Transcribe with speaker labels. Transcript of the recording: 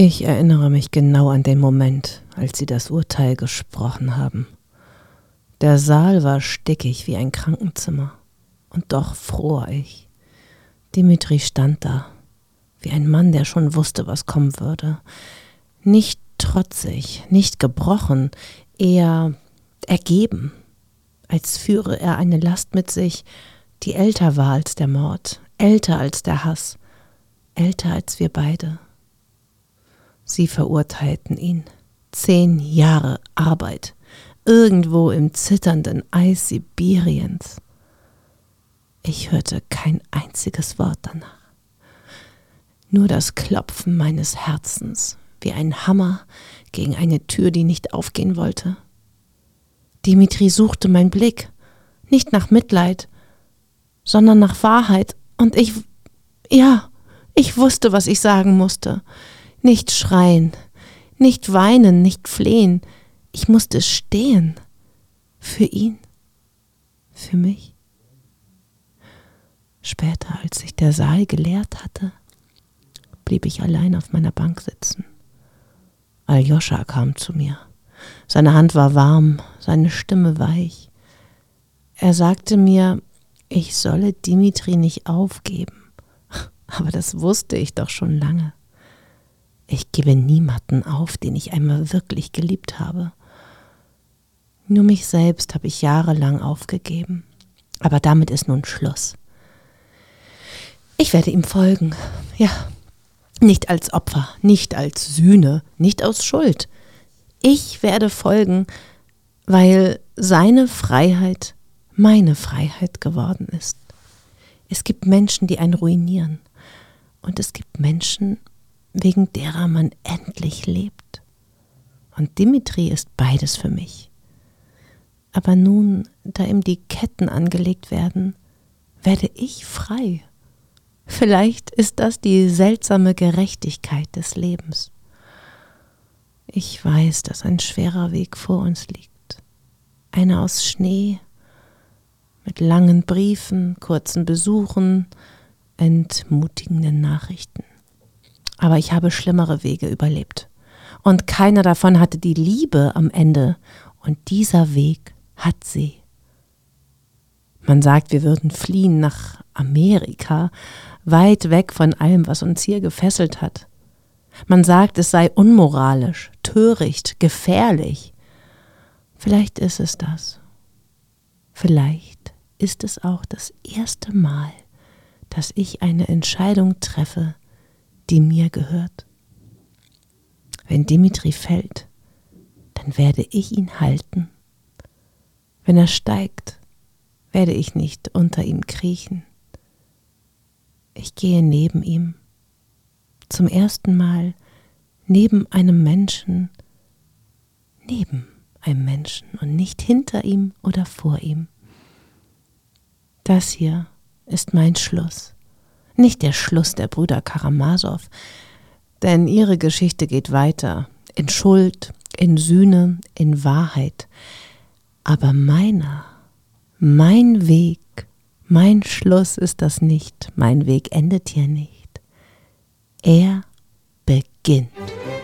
Speaker 1: Ich erinnere mich genau an den Moment, als sie das Urteil gesprochen haben. Der Saal war stickig wie ein Krankenzimmer. Und doch fror ich. Dimitri stand da, wie ein Mann, der schon wusste, was kommen würde. Nicht trotzig, nicht gebrochen, eher ergeben, als führe er eine Last mit sich, die älter war als der Mord, älter als der Hass, älter als wir beide. Sie verurteilten ihn. 10 Jahre Arbeit, irgendwo im zitternden Eis Sibiriens. Ich hörte kein einziges Wort danach. Nur das Klopfen meines Herzens, wie ein Hammer gegen eine Tür, die nicht aufgehen wollte. Dimitri suchte meinen Blick, nicht nach Mitleid, sondern nach Wahrheit. Und ich wusste, was ich sagen musste. Nicht schreien, nicht weinen, nicht flehen. Ich musste stehen. Für ihn, für mich. Später, als sich der Saal geleert hatte, blieb ich allein auf meiner Bank sitzen. Aljoscha kam zu mir. Seine Hand war warm, seine Stimme weich. Er sagte mir, ich solle Dimitri nicht aufgeben. Aber das wusste ich doch schon lange. Ich gebe niemanden auf, den ich einmal wirklich geliebt habe. Nur mich selbst habe ich jahrelang aufgegeben. Aber damit ist nun Schluss. Ich werde ihm folgen, ja. Nicht als Opfer, nicht als Sühne, nicht aus Schuld. Ich werde folgen, weil seine Freiheit meine Freiheit geworden ist. Es gibt Menschen, die einen ruinieren. Und es gibt Menschen, wegen derer man endlich lebt. Und Dimitri ist beides für mich. Aber nun, da ihm die Ketten angelegt werden, werde ich frei. Vielleicht ist das die seltsame Gerechtigkeit des Lebens. Ich weiß, dass ein schwerer Weg vor uns liegt. Einer aus Schnee, mit langen Briefen, kurzen Besuchen, entmutigenden Nachrichten. Aber ich habe schlimmere Wege überlebt. Und keiner davon hatte die Liebe am Ende. Und dieser Weg hat sie. Man sagt, wir würden fliehen nach Amerika, weit weg von allem, was uns hier gefesselt hat. Man sagt, es sei unmoralisch, töricht, gefährlich. Vielleicht ist es das. Vielleicht ist es auch das erste Mal, dass ich eine Entscheidung treffe, die mir gehört. Wenn Dimitri fällt, dann werde ich ihn halten. Wenn er steigt, werde ich nicht unter ihm kriechen. Ich gehe neben ihm, zum ersten Mal neben einem Menschen und nicht hinter ihm oder vor ihm. Das hier ist mein Schluss, nicht der Schluss der Brüder Karamasow, denn ihre Geschichte geht weiter, in Schuld, in Sühne, in Wahrheit. Aber mein Weg, mein Schluss ist das nicht. Mein Weg endet hier nicht. Er beginnt.